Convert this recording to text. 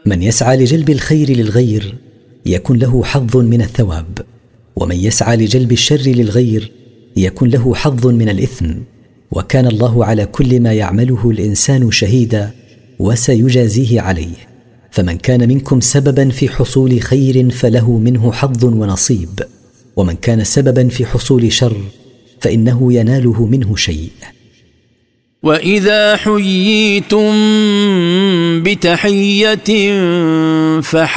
من يسعى لجلب الخير للغير يكن له حظ من الثواب، ومن يسعى لجلب الشر للغير يكن له حظ من الإثم، وكان الله على كل ما يعمله الإنسان شهيدا وسيجازيه عليه. فمن كان منكم سببا في حصول خير فله منه حظ ونصيب، ومن كان سببا في حصول شر فإنه يناله منه شيء. وإذا حييتم بتحية